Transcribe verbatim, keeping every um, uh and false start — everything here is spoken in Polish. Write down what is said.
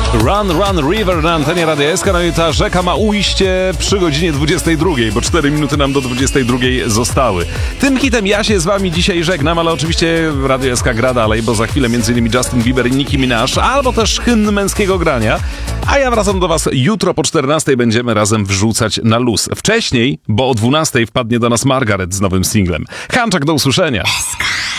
Run, Run, River na antenie Radia S K. No i ta rzeka ma ujście przy godzinie dwudziestej drugiej, bo cztery minuty nam do dwudziestej drugiej zostały. Tym hitem ja się z wami dzisiaj żegnam, ale oczywiście Radio S K gra dalej, bo za chwilę m.in. Justin Bieber i Nicki Minaj, albo też hymn męskiego grania. A ja wracam do was jutro po czternastej, będziemy razem wrzucać na luz. Wcześniej, bo o dwunastej wpadnie do nas Margaret z nowym singlem. Hanczak, do usłyszenia.